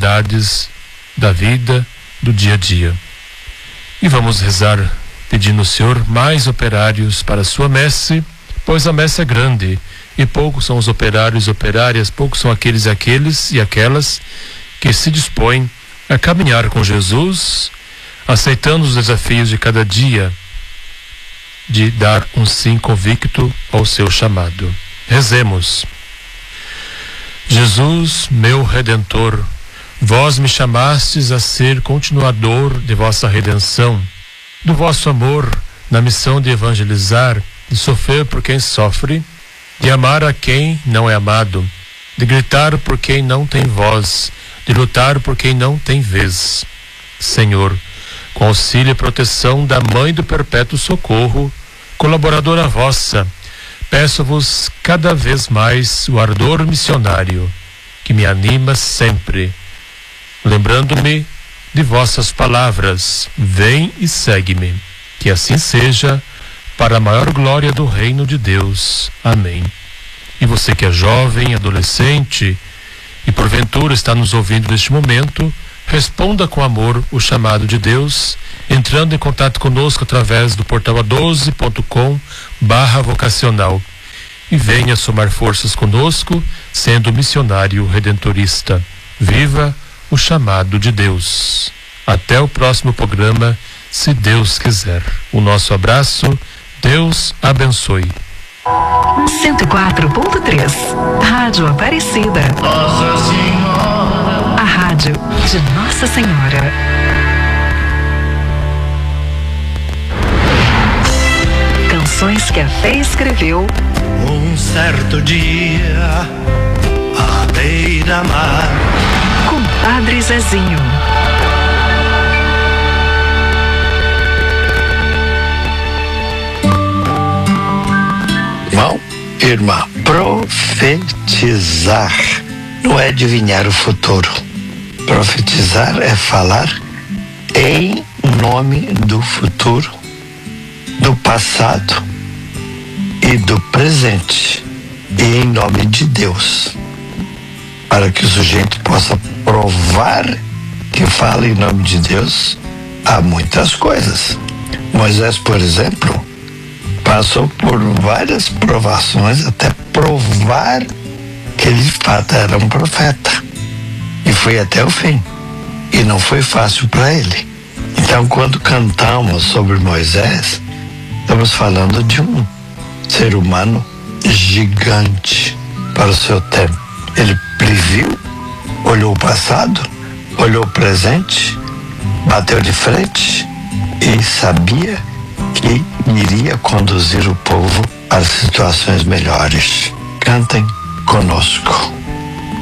necessidades da vida, do dia a dia. E vamos rezar pedindo ao Senhor mais operários para a sua messe, pois a messe é grande e poucos são os operários e operárias, poucos são aqueles e aquelas que se dispõem a caminhar com Jesus, aceitando os desafios de cada dia, de dar um sim convicto ao seu chamado. Rezemos. Jesus, meu Redentor, vós me chamastes a ser continuador de vossa redenção, do vosso amor na missão de evangelizar, de sofrer por quem sofre, de amar a quem não é amado, de gritar por quem não tem voz, de lutar por quem não tem vez. Senhor, com auxílio e proteção da Mãe do Perpétuo Socorro, colaboradora vossa, peço-vos cada vez mais o ardor missionário que me anima sempre, lembrando-me de vossas palavras: vem e segue-me. Que assim seja, para a maior glória do reino de Deus. Amém. E você que é jovem, adolescente e porventura está nos ouvindo neste momento, responda com amor o chamado de Deus, entrando em contato conosco através do portal a12.com/vocacional, e venha somar forças conosco, sendo missionário redentorista. Viva o chamado de Deus. Até o próximo programa, se Deus quiser. O nosso abraço, Deus abençoe. 104.3 Rádio Aparecida. Nossa Senhora. A rádio de Nossa Senhora. Canções que a fé escreveu. Um certo dia, à beira-mar, Com Padre Zezinho. Irmão, irmã, profetizar não é adivinhar o futuro. Profetizar é falar em nome do futuro, do passado e do presente, e em nome de Deus, para que o sujeito possa provar que fala em nome de Deus. Há muitas coisas. Moisés, por exemplo, passou por várias provações até provar que ele de fato era um profeta, e foi até o fim, e não foi fácil para ele. Então, quando cantamos sobre Moisés, estamos falando de um ser humano gigante para o seu tempo. Ele previu, olhou o passado, olhou o presente, bateu de frente e sabia que iria conduzir o povo a situações melhores. Cantem conosco.